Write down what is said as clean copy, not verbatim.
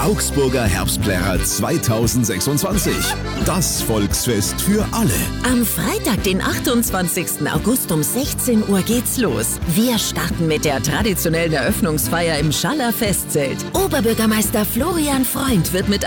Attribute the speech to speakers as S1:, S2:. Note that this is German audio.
S1: Augsburger Herbstplärrer 2026. Das Volksfest für alle.
S2: Am Freitag, den 28. August um 16 Uhr geht's los. Wir starten mit der traditionellen Eröffnungsfeier im Schaller Festzelt. Oberbürgermeister Florian Freund wird mit